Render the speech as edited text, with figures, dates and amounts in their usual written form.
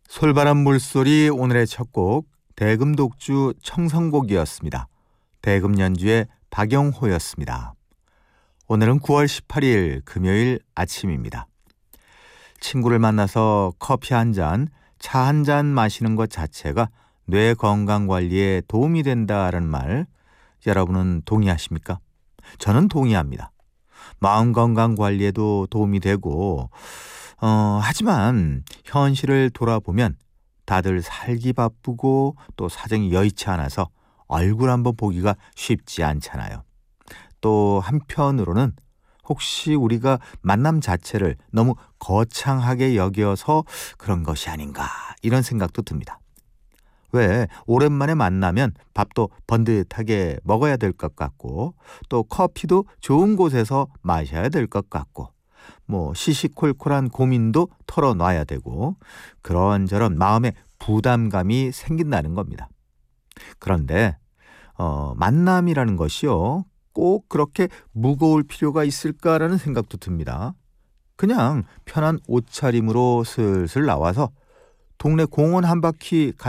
솔바람 물소리 오늘의 첫 곡 대금독주 청성곡이었습니다. 대금 연주의 박영호였습니다. 오늘은 9월 18일 금요일 아침입니다. 친구를 만나서 커피 한 잔, 차 한 잔 마시는 것 자체가 뇌 건강 관리에 도움이 된다라는 말 여러분은 동의하십니까? 저는 동의합니다. 마음 건강 관리에도 도움이 되고 하지만 현실을 돌아보면 다들 살기 바쁘고 또 사정이 여의치 않아서 얼굴 한번 보기가 쉽지 않잖아요. 또 한편으로는 혹시 우리가 만남 자체를 너무 거창하게 여겨서 그런 것이 아닌가 이런 생각도 듭니다. 왜 오랜만에 만나면 밥도 번듯하게 먹어야 될 것 같고 또 커피도 좋은 곳에서 마셔야 될 것 같고 시시콜콜한 고민도 털어놔야 되고 그런저런 마음의 부담감이 생긴다는 겁니다. 그런데 만남이라는 것이요 꼭 그렇게 무거울 필요가 있을까라는 생각도 듭니다. 그냥 편한 옷차림으로 슬슬 나와서 동네 공원 한 바퀴